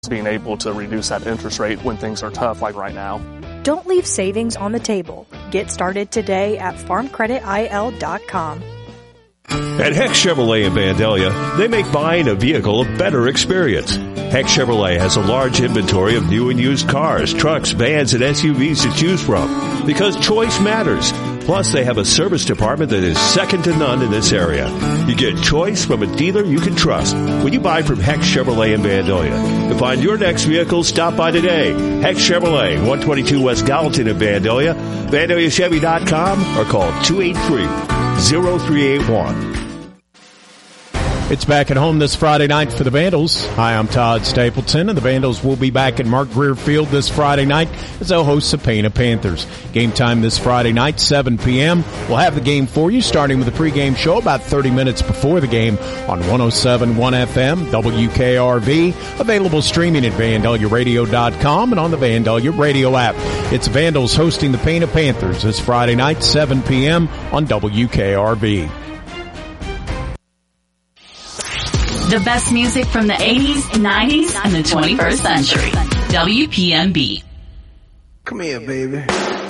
being able to reduce that interest rate when things are tough like right now. Don't leave savings on the table. Get started today at farmcreditil.com. At Heck Chevrolet in Vandalia, they make buying a vehicle a better experience. Heck Chevrolet has a large inventory of new and used cars, trucks, vans, and SUVs to choose from because choice matters. Plus, they have a service department that is second to none in this area. You get choice from a dealer you can trust when you buy from Heck Chevrolet in Vandalia. To find your next vehicle, stop by today. Heck Chevrolet, 122 West Gallatin in Vandalia, VandaliaChevy.com, or call 283-0381. It's back at home this Friday night for the Vandals. Hi, I'm Todd Stapleton, and the Vandals will be back at Mark Greer Field this Friday night as they'll host the Sapana Panthers. Game time this Friday night, 7 p.m. We'll have the game for you, starting with a pregame show about 30 minutes before the game on 107.1 FM, WKRV, available streaming at VandaliaRadio.com and on the Vandalia Radio app. It's Vandals hosting the Sapana Panthers this Friday night, 7 p.m. on WKRV. The best music from the 80s, 90s, and the 21st century. WPMB. Come here, baby.